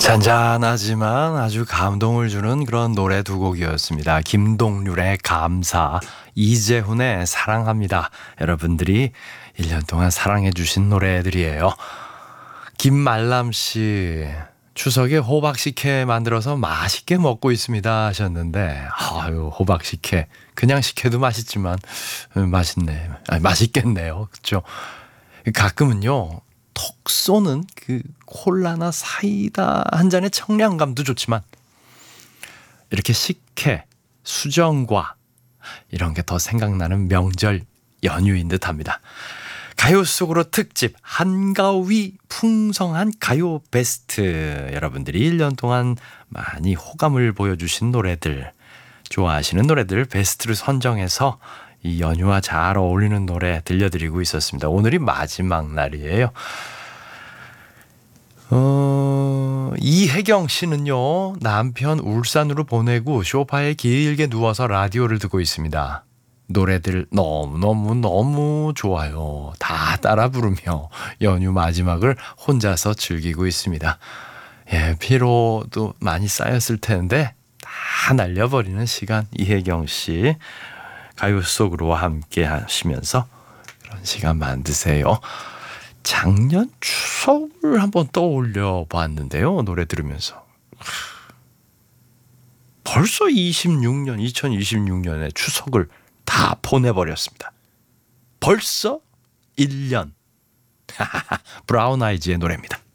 잔잔하지만 아주 감동을 주는 그런 노래 두 곡이었습니다. 김동률의 감사, 이재훈의 사랑합니다. 여러분들이 1년 동안 사랑해 주신 노래들이에요. 김말람 씨, 추석에 호박 식혜 만들어서 맛있게 먹고 있습니다 하셨는데, 아유, 호박 식혜 그냥 식혜도 맛있지만 맛있네, 맛있겠네요. 그렇죠? 가끔은요, 톡 쏘는 그 콜라나 사이다 한 잔의 청량감도 좋지만 이렇게 식혜, 수정과 이런 게 더 생각나는 명절 연휴인 듯합니다. 가요 속으로 특집 한가위 풍성한 가요 베스트, 여러분들이 1년 동안 많이 호감을 보여주신 노래들, 좋아하시는 노래들 베스트를 선정해서 이 연휴와 잘 어울리는 노래 들려드리고 있었습니다. 오늘이 마지막 날이에요. 이혜경 씨는요, 남편 울산으로 보내고 소파에 길게 누워서 라디오를 듣고 있습니다. 노래들 너무 좋아요. 다 따라 부르며 연휴 마지막을 혼자서 즐기고 있습니다. 예, 피로도 많이 쌓였을 텐데 다 날려버리는 시간, 이혜경 씨 가요 속으로 함께 하시면서 그런 시간 만드세요. 작년 추석을 한번 떠올려 봤는데요, 노래 들으면서 벌써 2026년의 추석을 다 보내버렸습니다. 벌써 1년. 브라운 아이즈의 노래입니다.